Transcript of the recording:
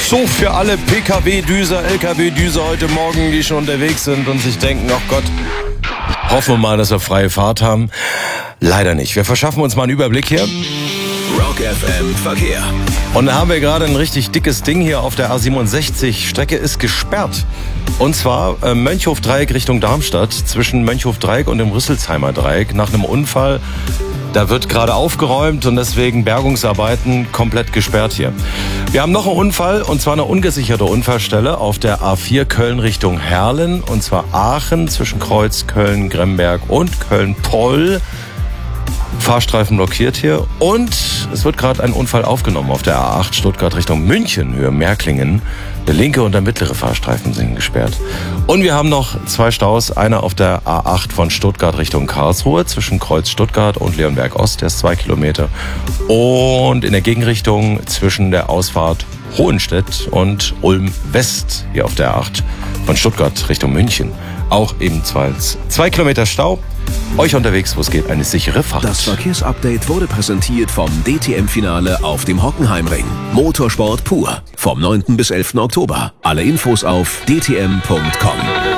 So, für alle PKW-Düser, LKW-Düser heute Morgen, die schon unterwegs sind und sich denken, ach Gott, hoffen wir mal, dass wir freie Fahrt haben. Leider nicht. Wir verschaffen uns mal einen Überblick hier. Rock FM Verkehr. Und da haben wir gerade ein richtig dickes Ding hier auf der A67. Strecke ist gesperrt. Und zwar Mönchhof-Dreieck Richtung Darmstadt, zwischen Mönchhof-Dreieck und dem Rüsselsheimer Dreieck. Nach einem Unfall, da wird gerade aufgeräumt und deswegen Bergungsarbeiten komplett gesperrt hier. Wir haben noch einen Unfall, und zwar eine ungesicherte Unfallstelle auf der A4 Köln Richtung Herlen. Und zwar Aachen zwischen Kreuz, Köln, Gremberg und Köln-Poll. Fahrstreifen blockiert hier. Und es wird gerade ein Unfall aufgenommen auf der A8 Stuttgart Richtung München, Höhe Märklingen. Der linke und der mittlere Fahrstreifen sind gesperrt. Und wir haben noch 2 Staus. Einer auf der A8 von Stuttgart Richtung Karlsruhe zwischen Kreuz Stuttgart und Leonberg Ost, der ist 2 Kilometer. Und in der Gegenrichtung zwischen der Ausfahrt Hohenstedt und Ulm West hier auf der A8 von Stuttgart Richtung München. Auch ebenfalls 2 Kilometer Stau. Euch unterwegs, wo es geht, eine sichere Fahrt. Das Verkehrsupdate wurde präsentiert vom DTM-Finale auf dem Hockenheimring. Motorsport pur. Vom 9. bis 11. Oktober. Alle Infos auf dtm.com.